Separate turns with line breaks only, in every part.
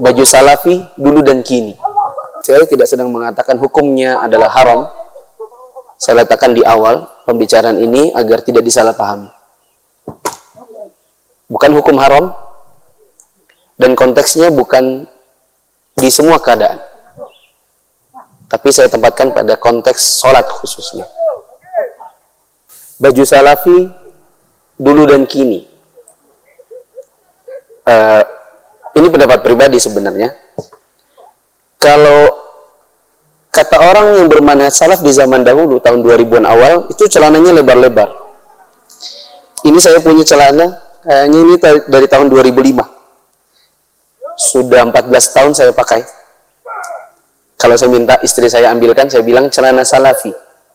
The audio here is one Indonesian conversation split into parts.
baju salafi dulu dan kini. Saya tidak sedang mengatakan hukumnya adalah haram. Saya letakkan di awal pembicaraan ini agar tidak disalahpahami. Bukan hukum haram, dan konteksnya bukan di semua keadaan. Tapi saya tempatkan pada konteks sholat khususnya. Baju salafi dulu dan kini. Ini pendapat pribadi sebenarnya. Kalau kata orang yang bermanhaj salaf di zaman dahulu, tahun 2000-an awal, itu celananya lebar-lebar. Ini saya punya celana, kayaknya ini dari tahun 2005. Sudah 14 tahun saya pakai. Kalau saya minta istri saya ambilkan, saya bilang celana salafi.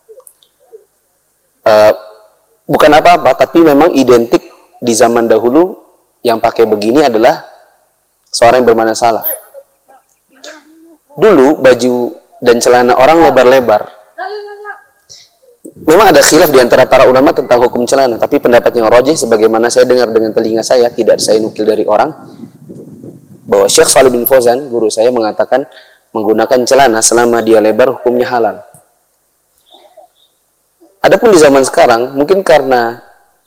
Bukan apa-apa, tapi memang identik di zaman dahulu yang pakai begini adalah seorang yang bermanhaj salaf. Dulu baju dan celana orang lebar-lebar. Memang ada khilaf di antara para ulama tentang hukum celana, tapi pendapat yang rajih sebagaimana saya dengar dengan telinga saya, tidak saya nukil dari orang, bahwa Syekh Shalih bin Fauzan, guru saya, mengatakan menggunakan celana selama dia lebar hukumnya halal. Adapun di zaman sekarang, mungkin karena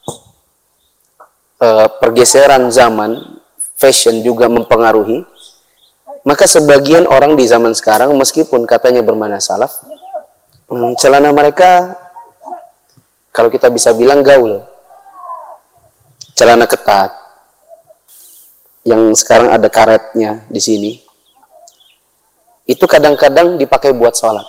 pergeseran zaman, fashion juga mempengaruhi, maka sebagian orang di zaman sekarang, meskipun katanya bermanhaj salaf, celana mereka, kalau kita bisa bilang, gaul. Celana ketat, yang sekarang ada karetnya di sini, itu kadang-kadang dipakai buat sholat.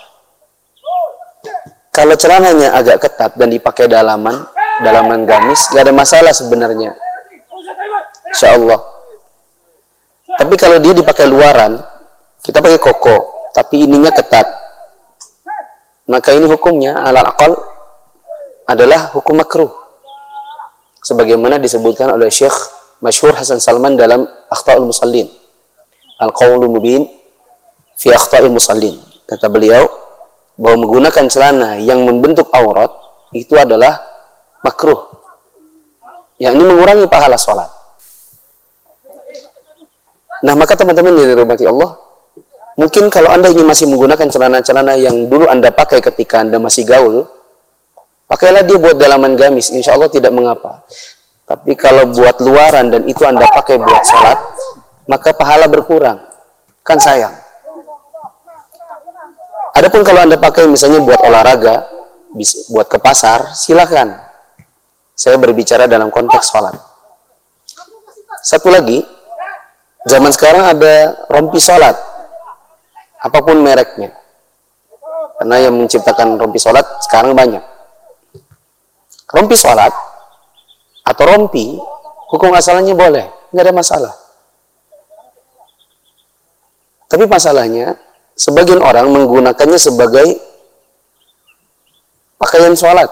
Kalau celananya agak ketat dan dipakai dalaman gamis, gak ada masalah sebenarnya, insya Allah. Tapi kalau dia dipakai luaran, kita pakai koko, tapi ininya ketat, maka ini hukumnya alal aqal adalah hukum makruh. Sebagaimana disebutkan oleh Syekh Masyhur Hasan Salman dalam Akhta'ul Musallin, Al-Qawlu Mubin fi Akhta'il Musallin. Kata beliau bahwa menggunakan celana yang membentuk aurat itu adalah makruh, yang ini mengurangi pahala sholat. Nah, maka teman-teman yang dirahmati Allah, mungkin kalau Anda ingin masih menggunakan celana-celana yang dulu Anda pakai ketika Anda masih gaul, pakailah dia buat dalaman gamis, insya Allah tidak mengapa. Tapi kalau buat luaran dan itu Anda pakai buat sholat, maka pahala berkurang, kan sayang. Adapun kalau Anda pakai misalnya buat olahraga, buat ke pasar, silakan. Saya berbicara dalam konteks sholat. Satu lagi, zaman sekarang ada rompi sholat, apapun mereknya. Karena yang menciptakan rompi sholat sekarang banyak. Rompi sholat atau rompi, hukum asalnya boleh, nggak ada masalah. Tapi masalahnya, sebagian orang menggunakannya sebagai pakaian sholat.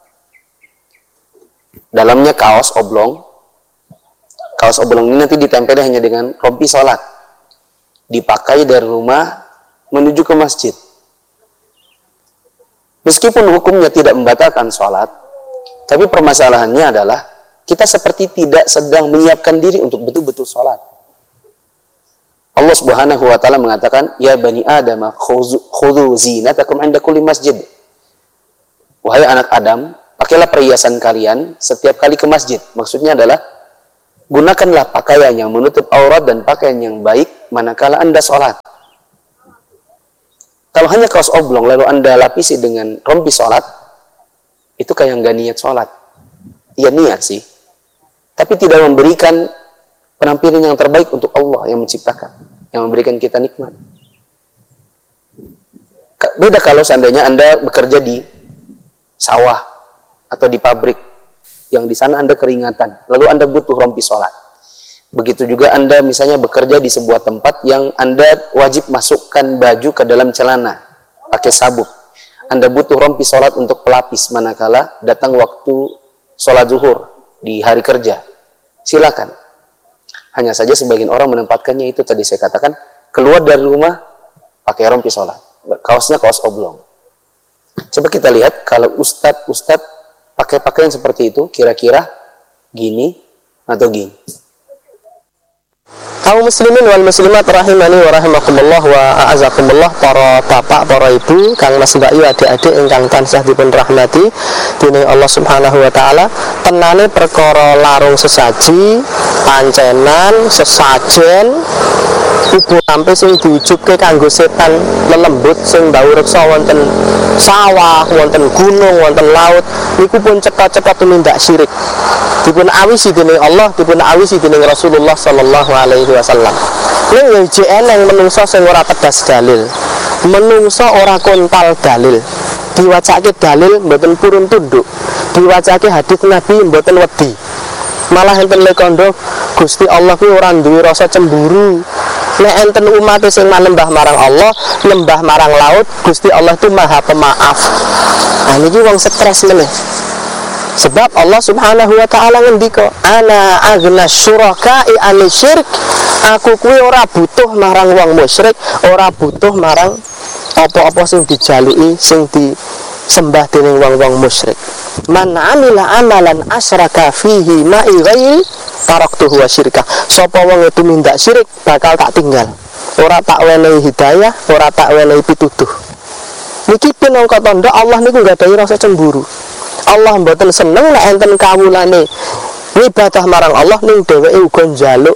Dalamnya kaos oblong. Kaos oblong ini nanti ditempel hanya dengan rompi sholat. Dipakai dari rumah menuju ke masjid. Meskipun hukumnya tidak membatalkan sholat, tapi permasalahannya adalah kita seperti tidak sedang menyiapkan diri untuk betul-betul sholat. Allah Subhanahu wa Ta'ala mengatakan, "Ya bani Adam, khudhu zinatakum 'inda kulli masjid." Wahai anak Adam, pakailah perhiasan kalian setiap kali ke masjid. Maksudnya adalah gunakanlah pakaian yang menutup aurat dan pakaian yang baik manakala Anda sholat. Kalau hanya kaos oblong lalu Anda lapisi dengan rompi sholat, itu kayak nggak niat sholat. Iya niat sih, tapi tidak memberikan penampilan yang terbaik untuk Allah yang menciptakan, yang memberikan kita nikmat. Beda kalau seandainya Anda bekerja di sawah atau di pabrik, yang di sana Anda keringatan, lalu Anda butuh rompi sholat. Begitu juga Anda misalnya bekerja di sebuah tempat yang Anda wajib masukkan baju ke dalam celana, pakai sabuk. Anda butuh rompi sholat untuk pelapis manakala datang waktu sholat zuhur di hari kerja. Silakan. Hanya saja sebagian orang menempatkannya itu tadi saya katakan, keluar dari rumah pakai rompi sholat. Kaosnya kaos oblong. Coba kita lihat kalau ustadz pakai pakaian seperti itu, kira-kira gini atau gini.
Kaum muslimin wal muslimat rahimani wa rahimakumullah wa a'azakumullah, para bapak, para ibu, kang mas mbak yu, adik-adik ingkang tansah dipun rahmati dening Allah Subhanahu wa taala. Tenane perkara larung sesaji, pancenan, sesajen ibu sampai sing diujubke kanggo setan lelembut sing mbau reksa wonten sawah, wonten gunung, wonten laut, niku pun cekap-cekap tumindak syirik. Dipun awisi dening Allah, dipun awisi dening Rasulullah sallallahu alaihi wasallam. Ning yo eneng menungso sing ora tedas dalil. Menungso ora kontal dalil. Diwacake dalil mboten purun tunduk. Diwacake hadis Nabi mboten wedi. Malah enten lekondo Gusti Allah kuwi ora duwe rasa cemburu. Nek enten umat sing manembah marang Allah, nembah marang laut, Gusti Allah itu Maha Pemaaf. Nah niki wong stres meneh. Sebab Allah Subhanahu wa taala ngendika, ana aghna syuraka'i anisyirk. Aku kuwi ora butuh marang wong musyrik, ora butuh marang apa-apa sing dijaluki, sing disembah dening wong-wong musyrik. Man amila amalan asyraka fihi ma'i ghairi taraktuhu wa syirka. Sapa wong tumindak syirik bakal tak tinggal. Ora tak wenehi hidayah, ora tak wenehi pituduh. Niki pinangka tandha Allah niku nggadahi rasa cemburu. Allah mboten seneng nek enten kawulane ngibadah marang Allah ning dheweke uga njaluk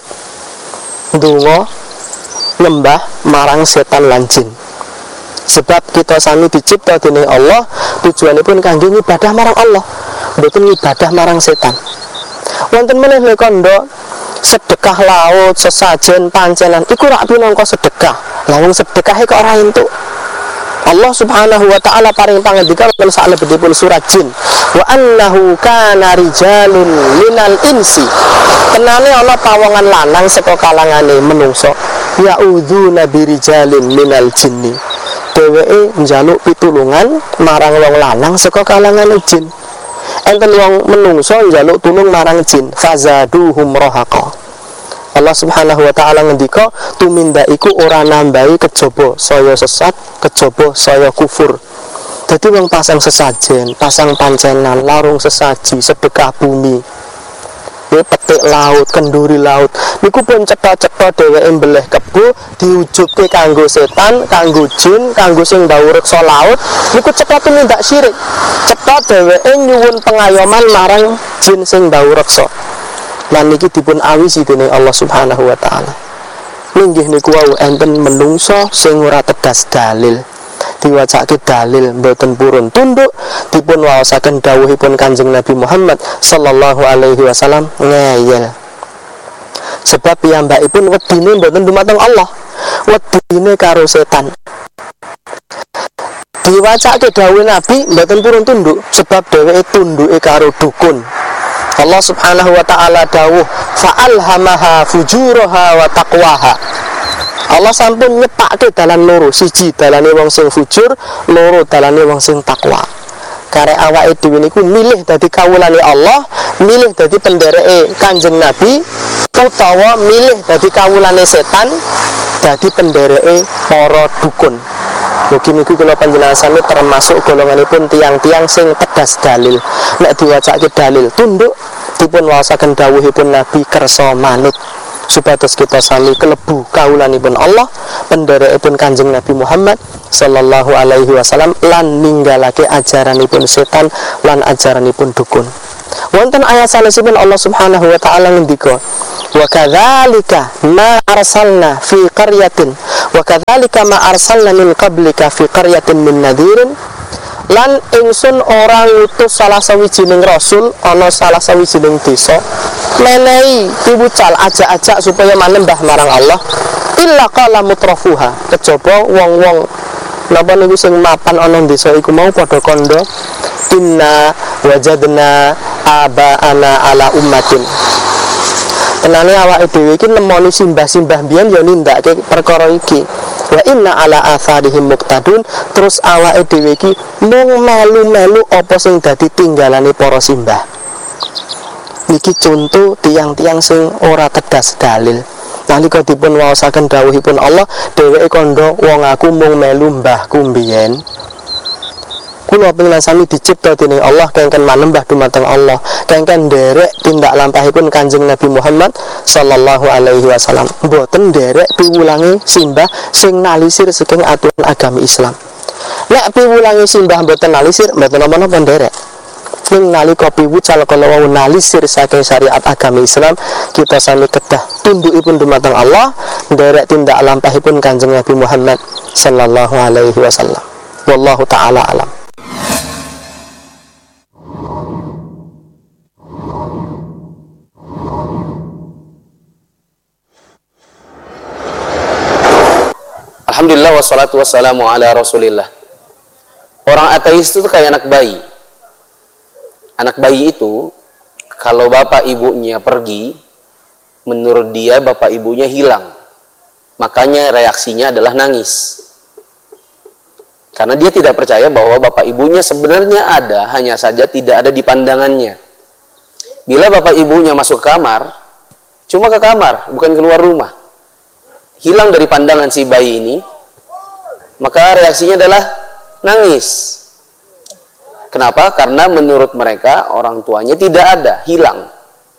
ndonga nyembah marang setan lan jin. Sebab kita sami dicipta dening Allah tujuanipun kangge ngibadah marang Allah, mboten ngibadah marang setan. Wonten meneh kandha sedekah laut, sesajen, pancenan iku rak pinangka sedekah. Lah wong sedekahe kok ora entuk. Allah Subhanahu wa taala paring pangandika lan salebetipun surat Jin, wa annahu kana rijalun minal insi. Tenane ana pawongan lanang saka kalangane menungso, ya'udzuna birijalin minal jinni. Dheweke njaluk pitulungan marang wong lanang saka kalangane jin. Enten wong menungso njaluk tulung marang jin, fazaduhum rahaqa. Allah Subhanahu wa taala ngendika, tumindak iku ora nambahi kejaba saya sesat, kejaba saya kufur. Dadi wong pasang sesajen, pasang pancenan, larung sesaji, sedekah bumi, petik laut, kenduri laut, niku pun cetha-cetha dheweke mbeleh kebo diujubke kanggo setan, kanggo jin, kanggo sing mbau reksa laut, niku cetha tumindak syirik. Cetha dheweke nyuwun pengayoman marang jin sing mbau reksa. Lan niki dipun awisi dening Allah Subhanahu wa taala. Ninggih niku wau enten menungso sing ora tedas dalil. Diwacake dalil mboten purun tunduk, dipun waosaken dawuhipun Kanjeng Nabi Muhammad sallallahu alaihi wasallam ngeyel. Sebab piyambakipun wedine mboten dumateng Allah, wedine karo setan. Diwacake dawuh Nabi mboten purun tunduk, sebab dheweke tunduke karo dukun. Allah Subhanahu wa ta'ala dawuh, fa'alhamaha fujuraha wa taqwaha. Allah sampun nyepake dalan loro, siji dalane wong sing fujur, loro dalane wong sing takwa. Karek awake dhewe niku milih dadi kawulane Allah, milih dadi pendereke Kanjeng Nabi, utawa milih dadi kawulane setan, dadi pendereke para dukun. Mugi niku kula panjenengan termasuk golonganipun tiang-tiang sing tedas dalil. Nek diwacake dalil tunduk, dipun waosaken dawuhipun Nabi kersa manut, supados kita sami kelebu kawulanipun Allah, penderekipun Kanjeng Nabi Muhammad sallallahu alaihi wasallam, lan ninggalake ajaranipun setan lan ajaranipun dukun. Wonten ayat sanesipun Allah Subhanahu wa taala ngendika, wa kadzalika ma arsalna fi qaryatin wa kadzalika ma arsalna min qablika fi qaryatin min nadhirin. Lan ingsun ora ngutus salah sawijining rasul ana salah sawijining desa menehi piwucal ajak-ajak supaya manembah marang Allah, illa qala mutrafuha, kejaba wong-wong napa niku sing mapan ana desa iku mau padha kandha, inna wajadna abaana ala ummatin. Tenane awake dhewe iki nemoni simbah-simbah mbiyen ya nindakake perkara iki. Wa inna ala atharihim muqtadun. Terus awake dhewe iki mung melu-melu apa sing dadi tinggalane para simbah. Niki contoh tiang-tiang sing ora tedas dalil. Nalika dipun waosaken dawuhipun Allah, dheweke kandha wong aku mung melu mbahku mbiyen. kula panjenengan sami dicipta dening Allah kengken manembah dumateng Allah, kengken nderek tindak lampahipun Kanjeng Nabi Muhammad sallallahu alaihi wasallam. Mboten nderek piwulangi simbah sing nalisir saking aturan agami Islam. Nek piwulangi simbah mboten nalisir, mboten napa-napa nderek. Ning nalika piwucal kala wau nalisir saking syariat agami Islam, kita sami kedah tundukipun dumateng Allah, nderek tindak lampahipun Kanjeng Nabi Muhammad sallallahu alaihi wasallam. Wallahu taala alam.
Alhamdulillah wassalatu wassalamu ala Rasulillah. Orang ateis itu kayak anak bayi. Anak bayi itu kalau bapak ibunya pergi, menurut dia bapak ibunya hilang. Makanya reaksinya adalah nangis. Karena dia tidak percaya bahwa bapak ibunya sebenarnya ada, hanya saja tidak ada di pandangannya. Bila bapak ibunya masuk kamar, cuma ke kamar, bukan keluar rumah, hilang dari pandangan si bayi ini, maka reaksinya adalah nangis. Kenapa? Karena menurut mereka orang tuanya tidak ada, hilang.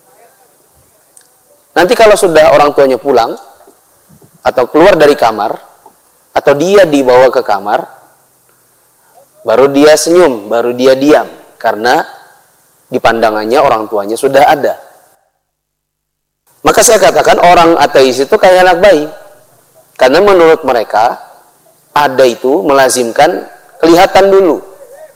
Nanti kalau sudah orang tuanya pulang atau keluar dari kamar atau dia dibawa ke kamar, baru dia senyum, baru dia diam, karena di pandangannya orang tuanya sudah ada. Maka saya katakan orang ateis itu kayak anak bayi, karena menurut mereka ada itu melazimkan kelihatan dulu.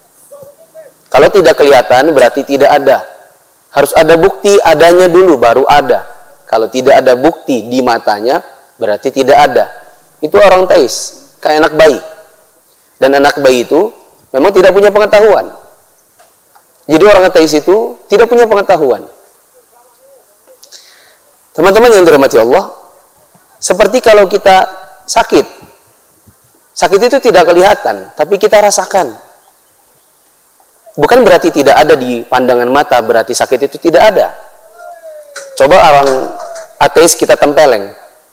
Kalau tidak kelihatan berarti tidak ada. Harus ada bukti adanya dulu baru ada. Kalau tidak ada bukti di matanya berarti tidak ada. Itu orang ateis, kayak anak bayi. Dan anak bayi itu memang tidak punya pengetahuan. Jadi orang ateis itu tidak punya pengetahuan. Teman-teman yang dirahmati Allah, seperti kalau kita sakit. Sakit itu tidak kelihatan, tapi kita rasakan. Bukan berarti tidak ada di pandangan mata, berarti sakit itu tidak ada. Coba orang ateis kita tempeleng.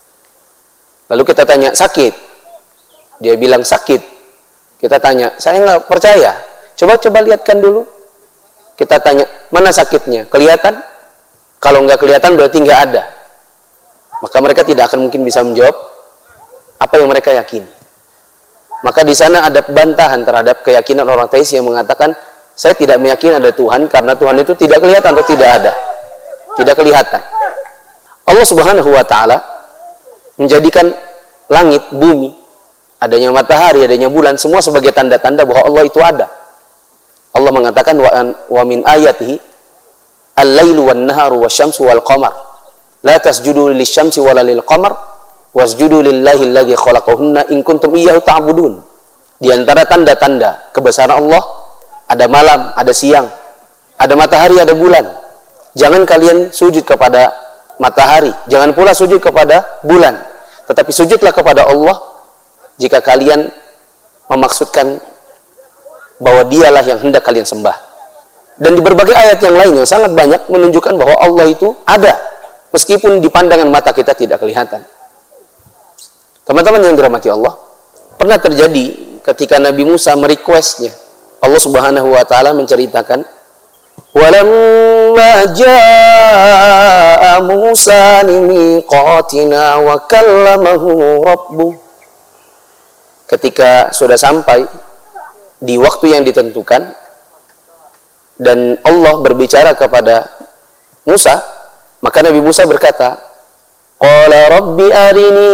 Lalu kita tanya, sakit? Dia bilang sakit. Kita tanya, saya nggak percaya. Coba lihatkan dulu. Kita tanya, mana sakitnya? Kelihatan? Kalau nggak kelihatan berarti nggak ada. Maka mereka tidak akan mungkin bisa menjawab apa yang mereka yakini. Maka di sana ada bantahan terhadap keyakinan orang ateis yang mengatakan, saya tidak meyakini ada Tuhan karena Tuhan itu tidak kelihatan atau tidak ada. Tidak kelihatan. Allah Subhanahu wa taala menjadikan langit, bumi, adanya matahari, adanya bulan, semua sebagai tanda-tanda bahwa Allah itu ada. Allah mengatakan wa min ayatihi al-lailu wan naharu wasyamsu wal qamar. La tasjudu lisyamsi wala lil qamar wasjudu lillahi alladzi khalaqahunna in kuntum iyyahu ta'budun. Di antara tanda-tanda kebesaran Allah ada malam, ada siang, ada matahari, ada bulan. Jangan kalian sujud kepada matahari, jangan pula sujud kepada bulan, tetapi sujudlah kepada Allah jika kalian memaksudkan bahwa dialah yang hendak kalian sembah. Dan di berbagai ayat yang lainnya sangat banyak menunjukkan bahwa Allah itu ada, meskipun di pandangan mata kita tidak kelihatan. Teman-teman yang dirahmati Allah, pernah terjadi ketika Nabi Musa merequestnya, Allah Subhanahu wa taala menceritakan, "Walamma jaa'a Musa limiqatina wa kallamahu rabbuh." Ketika sudah sampai di waktu yang ditentukan dan Allah berbicara kepada Musa, maka Nabi Musa berkata, "Qala rabbi arini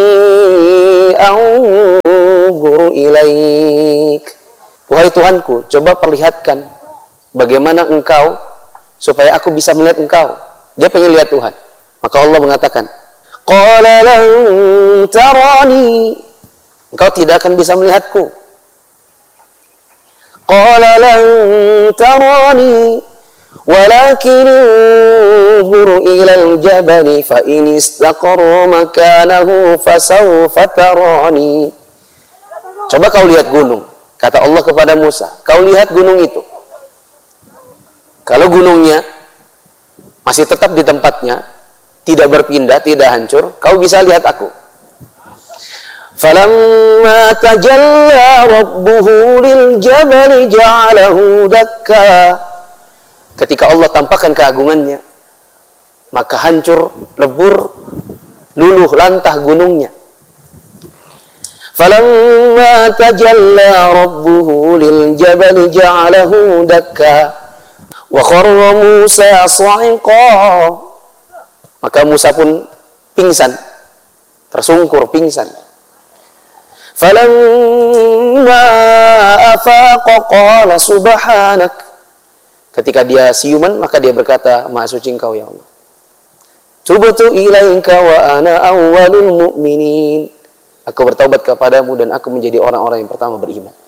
anzur ilaik." Wahai Tuhanku, coba perlihatkan bagaimana engkau supaya aku bisa melihat engkau. Dia pengen lihat Tuhan. Maka Allah mengatakan, "Qala lan tarani." Engkau tidak akan bisa melihatku. Qala lan tarani walakin انظر إلى الجبل فإن استقر مكانه فسوف تراني. Coba kau lihat gunung. Kata Allah kepada Musa, kau lihat gunung itu. Kalau gunungnya masih tetap di tempatnya, tidak berpindah, tidak hancur, kau bisa lihat aku. Falamma tajalla rabbuhu lil jabali ja'alahu dakka. Ketika Allah tampakkan keagungannya, maka hancur, lebur, luluh lantah gunungnya. Falamma tajalla rabbuhu lil jabali ja'alahu dakka wa kharra Musa sa'iqa. Maka Musa pun pingsan, tersungkur pingsan. Falamma afaqa qala subhanak. Ketika dia siuman, maka dia berkata, Maha suci Engkau ya Allah. Tubtu ilaika wa ana awwalul mu'minin. Aku bertaubat kepadamu dan aku menjadi orang-orang yang pertama beriman.